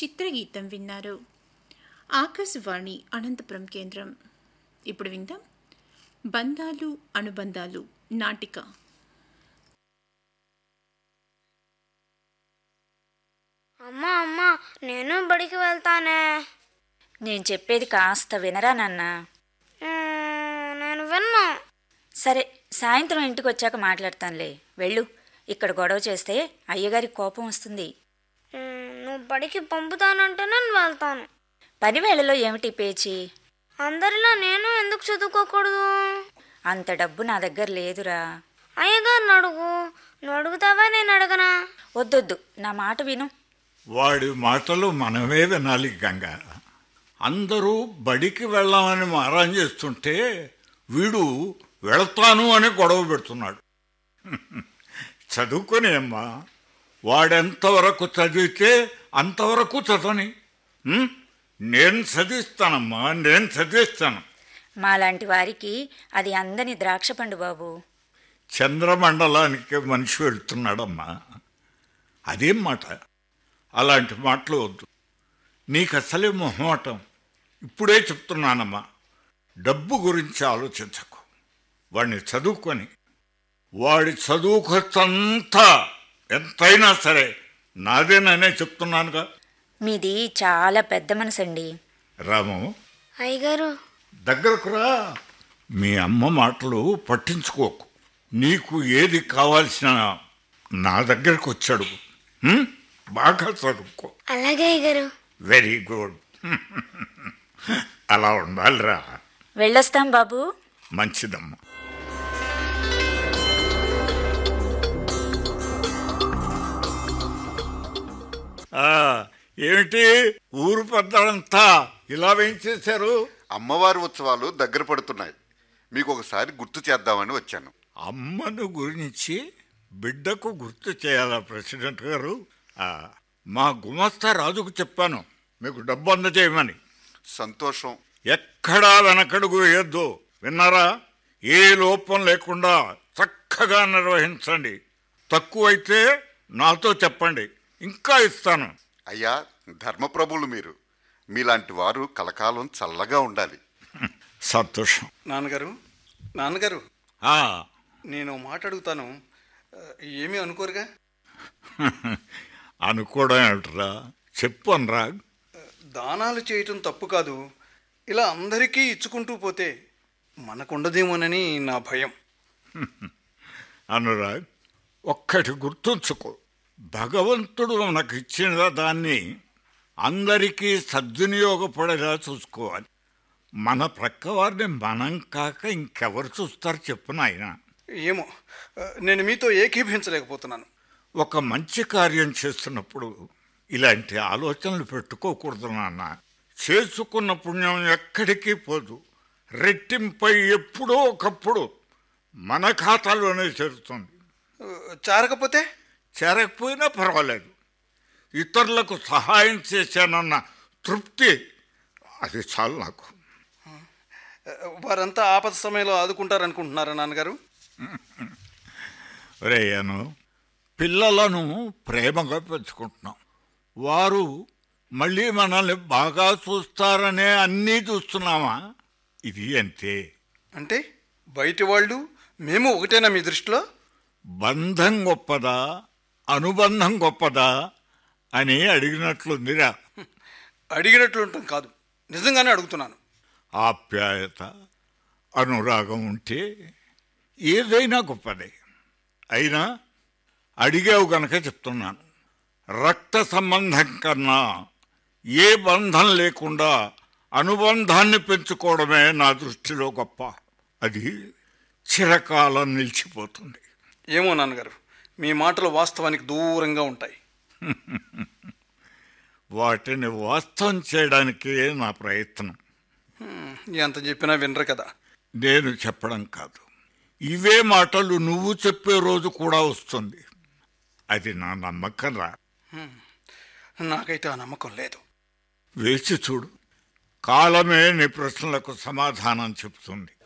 చిత్రగీతం విన్నారు. ఆకాశవాణి అనంతపురం కేంద్రం. ఇప్పుడు విందాం బంధాలు అనుబంధాలు నాటిక. అమ్మా అమ్మా, నేను బడికి వెళ్తానే. నేను చెప్పేది కాస్త వినరా నాన్న. నేను విన్నా. సరే, సాయంత్రం ఇంటికి వచ్చాక మాట్లాడతానులే. వెళ్ళు. ఇక్కడ గొడవ చేస్తే అయ్యగారికి కోపం వస్తుంది. నువ్వు బడికి పంపుతానంటే నేను వెళ్తాను. పని వేళలో ఏమిటి పేచి? అందరిలా నేను ఎందుకు చదువుకోకూడదు? అంత డబ్బు నా దగ్గర లేదురా. అయ్యగారిని అడుగు. నువ్వు అడుగుతావా, నేను అడగనా? వద్దొద్దు, నా మాట విను. వాడి మాటలు మనమే వినాలి గంగ. అందరూ బడికి వెళ్ళామని మారం చేస్తుంటే వీడు వెళతాను అని గొడవ పెడుతున్నాడు. చదువుకొని అమ్మా, వాడెంతవరకు చదివితే అంతవరకు చదవని. నేను చదివిస్తానమ్మా, నేను చదివిస్తాను. మాలాంటి వారికి అది అందని ద్రాక్ష పండు బాబు. చంద్రమండలానికి మనిషి వెళ్తున్నాడమ్మా. అదేం మాట? అలాంటి మాటలు వద్దు. నీకు అసలే మొహమాటం. ఇప్పుడే చెప్తున్నానమ్మా, డబ్బు గురించి ఆలోచించకు. వాడిని చదువుకొని వాడి చదువు ఖర్చంతా ఎంతైనా సరే నాదేననే చెప్తున్నానుగా. మీది చాలా పెద్ద మనసండి. రాము, అయ్యగారు దగ్గరకు రా. మీ అమ్మ మాటలు పట్టించుకోకు. నీకు ఏది కావాల్సిన నా దగ్గరకు వచ్చాడు. బాగా చదువుకో. అలాగే అయ్యగారు. Very good. అలా ఉండాలిరా. వెళ్ళొస్తాం బాబు. మంచిదమ్మా. ఏమిటి ఊరు పెద్దలంతా ఇలా వేయించేశారు? అమ్మవారి ఉత్సవాలు దగ్గర పడుతున్నాయి. మీకు ఒకసారి గుర్తు చేద్దామని వచ్చాను. అమ్మను గురించి బిడ్డకు గుర్తు చేయాలా ప్రెసిడెంట్ గారు? మా గుమస్తా రాజుకు చెప్పాను మీకు డబ్బు అందజేయమని. సంతోషం. ఎక్కడా వెనకడుగు వేయొద్దు, విన్నారా? ఏ లోపం లేకుండా చక్కగా నిర్వహించండి. తక్కువైతే నాతో చెప్పండి, ఇంకా ఇస్తాను. అయ్యా, ధర్మప్రభులు మీరు. మీలాంటి వారు కలకాలం చల్లగా ఉండాలి. సంతోషం. నాన్నగారు నేను మాట్లాడుతాను, ఏమీ అనుకోరుగా? అనుకోవడం ఏమిట్రా, చెప్పు అనురాగ్. దానాలు చేయటం తప్పు కాదు. ఇలా అందరికీ ఇచ్చుకుంటూ పోతే మనకుండదేమోనని నా భయం. అనురాగ్, ఒక్కటి గుర్తుంచుకో. భగవంతుడు మనకు ఇచ్చిన దాన్ని అందరికీ సద్వినియోగపడేలా చూసుకోవాలి. మన ప్రక్కవారిని మనం కాక ఇంకెవరు చూస్తారు చెప్పు నాయన? ఏమో, నేను మీతో ఏకీభించలేకపోతున్నాను. ఒక మంచి కార్యం చేస్తున్నప్పుడు ఇలాంటి ఆలోచనలు పెట్టుకోకూడదు నాన్న. చేసుకున్న పుణ్యం ఎక్కడికి పోదు. రెట్టింపై ఎప్పుడో ఒకప్పుడు మన ఖాతాలోనే చేరుతుంది. చారకపోతే? చేరకపోయినా పర్వాలేదు. ఇతరులకు సహాయం చేశానన్న తృప్తి, అది చాలు నాకు. వారంతా ఆపద సమయంలో ఆదుకుంటారనుకుంటున్నారా నాన్నగారు? రేయను, పిల్లలను ప్రేమగా పెంచుకుంటున్నాం. వారు మళ్ళీ మనల్ని బాగా చూస్తారనే అన్నీ చూస్తున్నామా? ఇది అంతే. అంటే బయటి వాళ్ళు మేము ఒకటేనా మీ దృష్టిలో? బంధం గొప్పదా, అనుబంధం గొప్పదా అని అడిగినట్లుందిరా. అడిగినట్లుంటాం కాదు, నిజంగానే అడుగుతున్నాను. ఆప్యాయత, అనురాగం ఉంటే ఏదైనా గొప్పదే. అయినా అడిగావు గనక చెప్తున్నాను. రక్త సంబంధం కన్నా ఏ బంధం లేకుండా అనుబంధాన్ని పెంచుకోవడమే నా దృష్టిలో గొప్ప. అది చిరకాలం నిలిచిపోతుంది. ఏమో నాన్నగారు, మీ మాటలు వాస్తవానికి దూరంగా ఉంటాయి. వాటిని వాస్తవం చేయడానికే నా ప్రయత్నం. ఎంత చెప్పినా వినరు కదా. నేను చెప్పడం కాదు, ఇవే మాటలు నువ్వు చెప్పే రోజు కూడా వస్తుంది. అది నా నమ్మకం రా. నాకైతే ఆ నమ్మకం లేదు. వేచి చూడు, కాలమే నీ ప్రశ్నలకు సమాధానం చెప్తుంది.